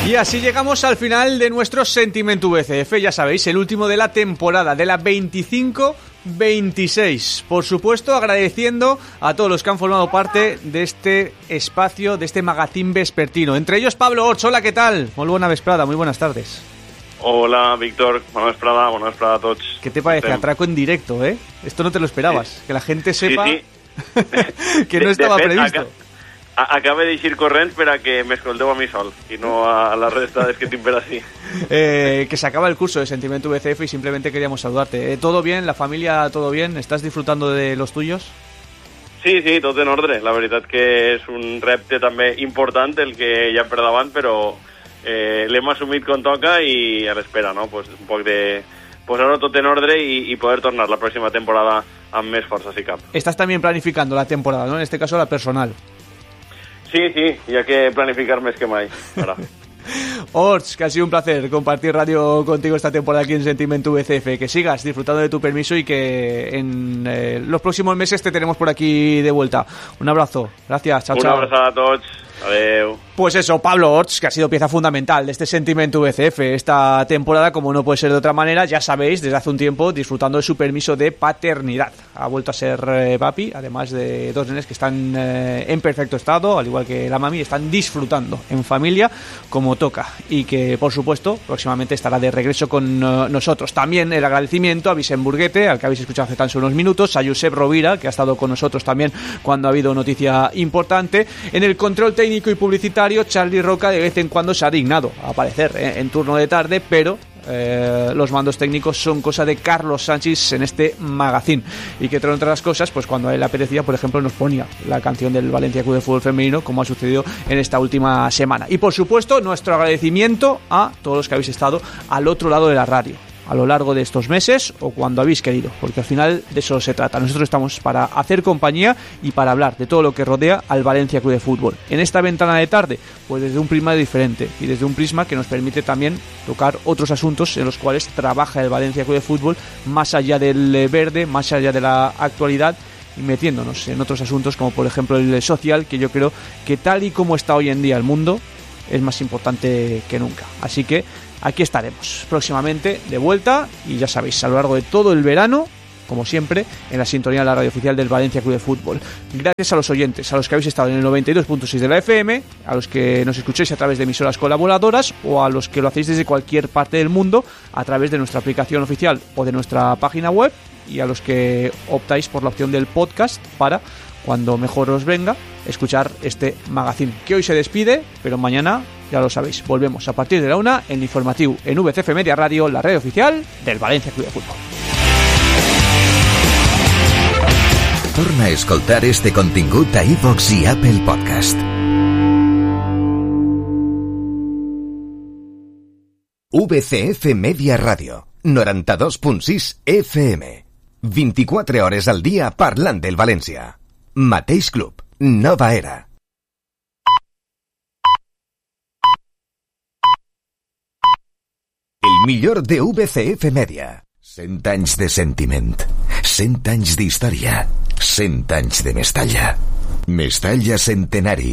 Y así llegamos al final de nuestro Sentiment VCF, ya sabéis, el último de la temporada, de la 25-26. Por supuesto, agradeciendo a todos los que han formado parte de este espacio, de este magazín vespertino. Entre ellos, Pablo Orts. Hola, ¿qué tal? Muy buena vesprada, muy buenas tardes. Hola, Víctor. Bona vesprada a tots. ¿Qué te parece? Atraco en directo, ¿eh? Esto no te lo esperabas, sí. Que la gente sepa sí. que no estaba previsto. Acaba d'eixir corrents per a que m'escolteu a mi sol i no a la resta dels que tinc per així. Que se acaba el curso de Sentiment VCF y simplemente queríamos saludarte. ¿Todo bien? ¿La familia todo bien? ¿Estás disfrutando de los tuyos? Sí, tot en ordre. La veritat que és un repte també important el que hi ha per davant, però l'hem assumit com toca i a l'espera, no? Pues un poc de posar-ho tot en ordre i poder tornar la pròxima temporada amb més força, si cap. Estás también planificando la temporada, ¿no? En este caso la personal. Sí, hi ha que planificar més que mai. Orts, que ha sido un placer compartir radio contigo esta temporada aquí en Sentiment VCF. Que sigas disfrutando de tu permiso y que en los próximos meses te tenemos por aquí de vuelta. Un abrazo, gracias, chao. Una abraçada a tots, adeu. Pues eso, Pablo Orts, que ha sido pieza fundamental de este Sentiment VCF esta temporada, como no puede ser de otra manera, ya sabéis, desde hace un tiempo disfrutando de su permiso de paternidad. Ha vuelto a ser papi, además de dos nenes que están en perfecto estado, al igual que la mami, están disfrutando en familia como toca, y que por supuesto próximamente estará de regreso con nosotros. También el agradecimiento a Vicent Burguete, al que habéis escuchado hace tan solo unos minutos, a Josep Rovira, que ha estado con nosotros también cuando ha habido noticia importante. En el control técnico y publicitario, Charlie Roca de vez en cuando se ha dignado a aparecer en turno de tarde, pero los mandos técnicos son cosa de Carlos Sánchez en este magazín, y que entre otras cosas, pues cuando a él le apetecía, por ejemplo, nos ponía la canción del Valencia Club de Fútbol Femenino, como ha sucedido en esta última semana. Y por supuesto, nuestro agradecimiento a todos los que habéis estado al otro lado de la radio a lo largo de estos meses o cuando habéis querido, porque al final de eso se trata. Nosotros estamos para hacer compañía y para hablar de todo lo que rodea al Valencia Club de Fútbol. En esta ventana de tarde, pues desde un prisma diferente y desde un prisma que nos permite también tocar otros asuntos en los cuales trabaja el Valencia Club de Fútbol, más allá del verde, más allá de la actualidad, y metiéndonos en otros asuntos como por ejemplo el social, que yo creo que tal y como está hoy en día el mundo es más importante que nunca. Así que aquí estaremos próximamente de vuelta, y ya sabéis, a lo largo de todo el verano, como siempre, en la sintonía de la radio oficial del Valencia Club de Fútbol. Gracias a los oyentes, a los que habéis estado en el 92.6 de la FM, a los que nos escucháis a través de emisoras colaboradoras, o a los que lo hacéis desde cualquier parte del mundo a través de nuestra aplicación oficial o de nuestra página web, y a los que optáis por la opción del podcast para, cuando mejor os venga, escuchar este magazín, que hoy se despide, pero mañana, ya lo sabéis, volvemos a partir de la 1 en Informatiu, en VCF Media Radio, la red oficial del Valencia Club de Fútbol. Torna a escoltar este contingut a iVox i Apple Podcast. VCF Media Radio, 92.6 FM. 24 hores al dia parlant del València. Mateix club, nova era. El millor de VCF Media. 100 anys de sentiment, 100 anys d'història, 100 anys de Mestalla. Mestalla Centenari.